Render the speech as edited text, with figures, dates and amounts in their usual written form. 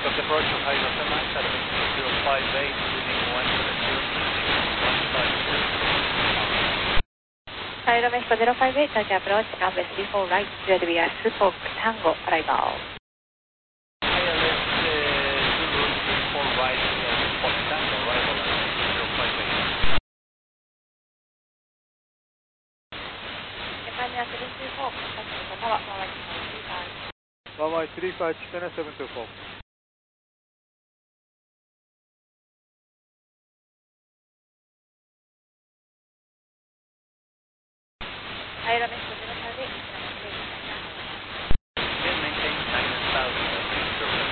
Got approach of Hydro Semi, Telemetry 058, leading 170. サイドメスト058 touch approach, runway 34 right, clear to be a Spoke Tango arrival. ILS Zulu 34 right, Spoke Tango arrival at 058. Japan 724, contact the tower, runway 35. Runway 35, China 724. Side of